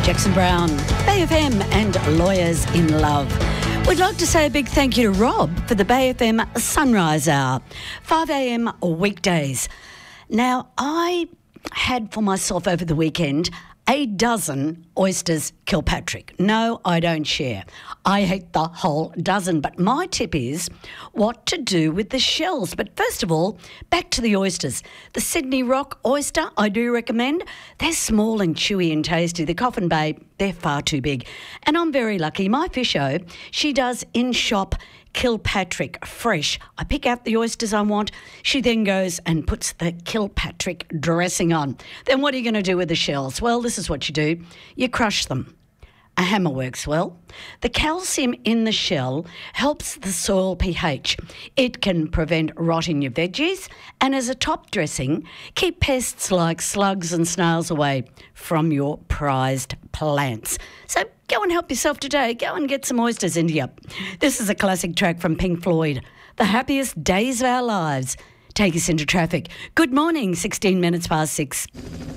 Jackson Brown, Bay FM and Lawyers in Love. We'd like to say a big thank you to Rob for the Bay FM Sunrise Hour, 5 a.m. weekdays. Now, I had for myself over the weekend a dozen oysters Kilpatrick. No, I don't share. I hate the whole dozen. But my tip is what to do with the shells. But first of all, back to the oysters. The Sydney Rock oyster, I do recommend. They're small and chewy and tasty. The Coffin Bay, they're far too big. And I'm very lucky. My fisho, she does in-shop Kilpatrick fresh. I pick out the oysters I want. She then goes and puts the Kilpatrick dressing on. Then what are you going to do with the shells? Well, this is what you do. You crush them. A hammer works well. The calcium in the shell helps the soil pH. It can prevent rot in your veggies, and as a top dressing, keep pests like slugs and snails away from your prized plants. So go and help yourself today. Go and get some oysters into you. This is a classic track from Pink Floyd, The Happiest Days of Our Lives. Take us into traffic. Good morning, 16 minutes past 6.